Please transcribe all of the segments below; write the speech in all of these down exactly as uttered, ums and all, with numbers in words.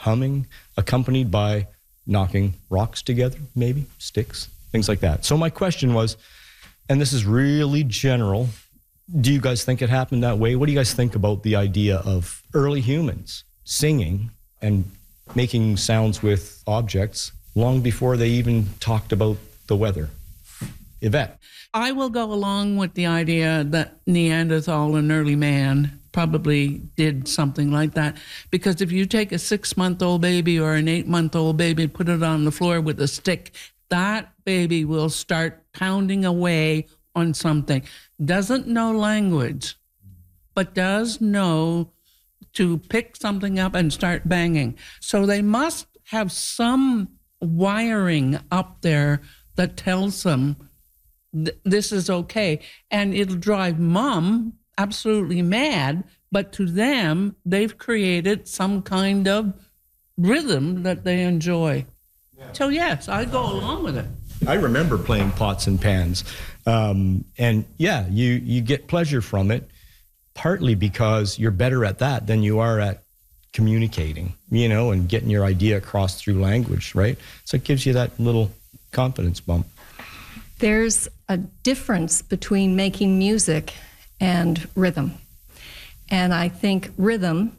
humming, accompanied by knocking rocks together, maybe, sticks, things like that. So my question was, and this is really general, do you guys think it happened that way? What do you guys think about the idea of early humans singing and making sounds with objects long before they even talked about the weather? Yvette? I will go along with the idea that Neanderthal and early man probably did something like that. Because if you take a six-month-old baby or an eight-month-old baby, put it on the floor with a stick, that baby will start pounding away on something. Doesn't know language, but does know to pick something up and start banging. So they must have some wiring up there that tells them th- this is okay. And it'll drive mom absolutely mad, but to them, they've created some kind of rhythm that they enjoy. Yeah. So yes, I go along with it. I remember playing pots and pans. Um, and yeah, you, you get pleasure from it, partly because you're better at that than you are at communicating, you know, and getting your idea across through language, right? So it gives you that little confidence bump. There's a difference between making music and rhythm. And I think rhythm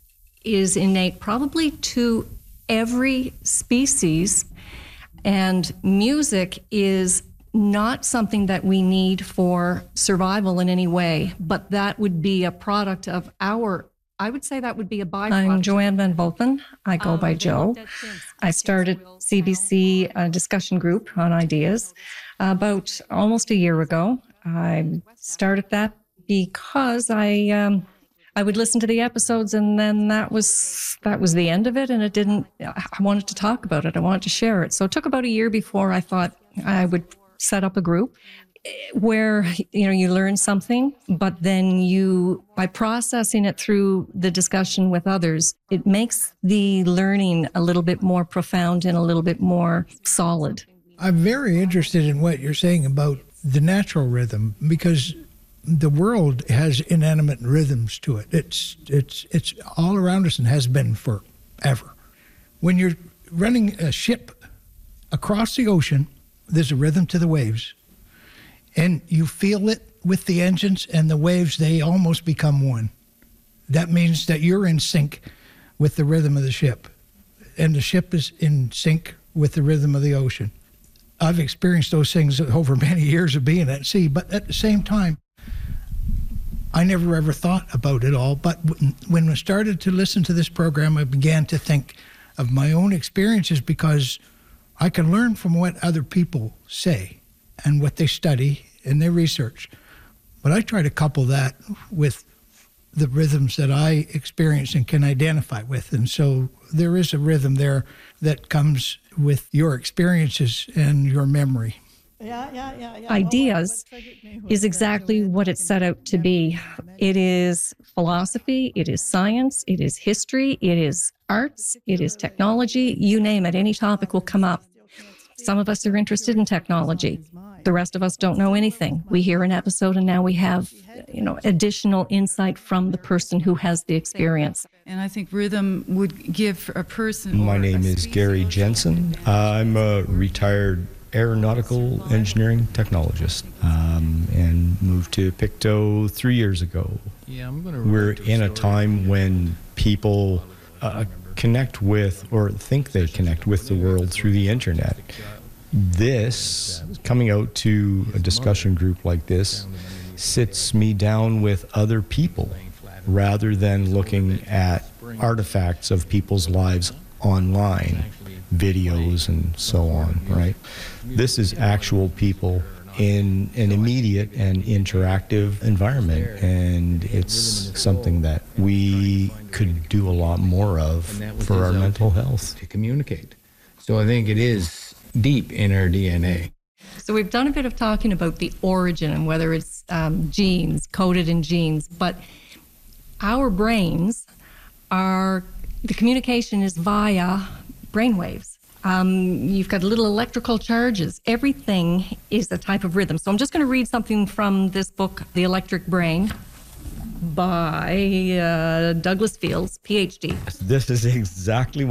is innate probably to every species, and music is not something that we need for survival in any way, but that would be a product of our, I would say that would be a byproduct. I'm Joanne Van Volpen. I go um, by Joe. I started C B C a discussion group on ideas about almost a year ago. I started that because I um, I would listen to the episodes, and then that was that was the end of it, and it didn't, I wanted to talk about it. I wanted to share it. So it took about a year before I thought I would set up a group where, you know, you learn something, but then you, by processing it through the discussion with others, it makes the learning a little bit more profound and a little bit more solid. I'm very interested in what you're saying about the natural rhythm, because the world has inanimate rhythms to it. It's it's it's all around us and has been forever. When you're running a ship across the ocean, there's a rhythm to the waves, and you feel it with the engines and the waves. They almost become one. That means that you're in sync with the rhythm of the ship, and the ship is in sync with the rhythm of the ocean. I've experienced those things over many years of being at sea, but at the same time, I never ever thought about it all. But when I started to listen to this program, I began to think of my own experiences, because I can learn from what other people say and what they study and their research. But I try to couple that with the rhythms that I experience and can identify with. And so there is a rhythm there that comes with your experiences and your memory. Yeah, yeah, yeah, yeah. Ideas is exactly what it's set out to be. It is philosophy, it is science, it is history, it is arts, it is technology, you name it, any topic will come up. Some of us are interested in technology. The rest of us don't know anything. We hear an episode and now we have, you know, additional insight from the person who has the experience. And I think rhythm would give a person... My name is Gary Jensen. I'm a retired aeronautical engineering technologist, um, and moved to Pictou three years ago. Yeah, I'm gonna We're in a time when people uh, connect with, or think they connect with, the world through the internet. This, coming out to a discussion group like this, sits me down with other people rather than looking at artifacts of people's lives online, videos and so on, right? This is actual people in an immediate and interactive environment, and it's something that we could do a lot more of for our mental health. To communicate. So I think it is deep in our D N A. So we've done a bit of talking about the origin and whether it's um, genes, coded in genes, but our brains are, the communication is via brainwaves. Um, you've got little electrical charges. Everything is a type of rhythm. So I'm just going to read something from this book, The Electric Brain, by uh, Douglas Fields, P H D. This is exactly what